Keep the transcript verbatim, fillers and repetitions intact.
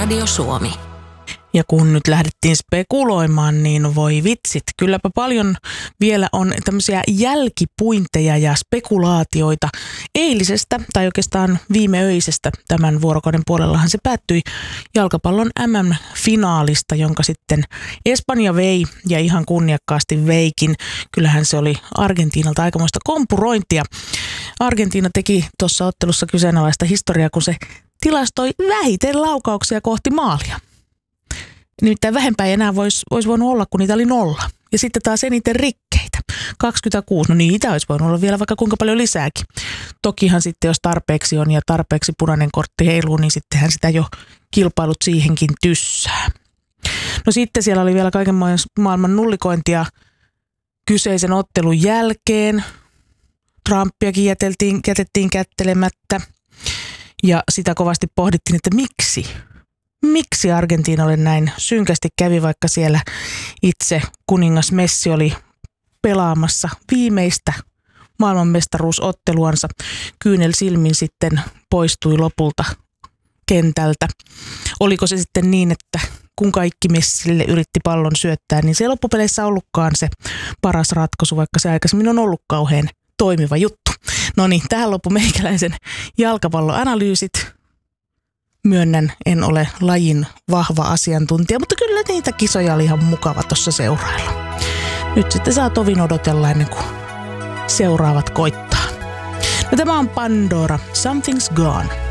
Radio Suomi. Ja kun nyt lähdettiin spekuloimaan, niin voi vitsit, kylläpä paljon vielä on tämmöisiä jälkipuinteja ja spekulaatioita eilisestä tai oikeastaan viimeöisestä. Tämän vuorokauden puolellahan se päättyi jalkapallon M M-finaalista, jonka sitten Espanja vei ja ihan kunniakkaasti veikin. Kyllähän se oli Argentiinalta aikamoista kompurointia. Argentiina teki tuossa ottelussa kyseenalaista historiaa, kun se tilastoi vähiten laukauksia kohti maalia. Nimittäin vähempää ei enää voisi vois voinut olla, kun niitä oli nolla. Ja sitten taas eniten rikkeitä. kaksikymmentäkuusi, no niitä olisi voinut olla vielä vaikka kuinka paljon lisääkin. Tokihan sitten, jos tarpeeksi on ja tarpeeksi punainen kortti heiluu, niin sittenhän sitä jo kilpailut siihenkin tyssää. No sitten siellä oli vielä kaiken maailman nullikointia kyseisen ottelun jälkeen. Trumpiakin jätettiin, jätettiin kättelemättä. Ja sitä kovasti pohdittiin, että miksi? Miksi Argentiinalle näin synkästi kävi, vaikka siellä itse kuningas Messi oli pelaamassa viimeistä maailmanmestaruusotteluansa. Kyynel silmin sitten poistui lopulta kentältä. Oliko se sitten niin, että kun kaikki Messille yritti pallon syöttää, niin se ei loppupeleissä ollutkaan se paras ratkaisu, vaikka se aikaisemmin on ollut kauhean toimiva juttu. No niin, tähän loppu meikäläisen jalkapalloanalyysit. Myönnän, en ole lajin vahva asiantuntija, mutta kyllä niitä kisoja oli ihan mukava tuossa seurailla. Nyt sitten saa tovin odotella ennen kuin seuraavat koittaa. No, tämä on Pandora, Something's Gone.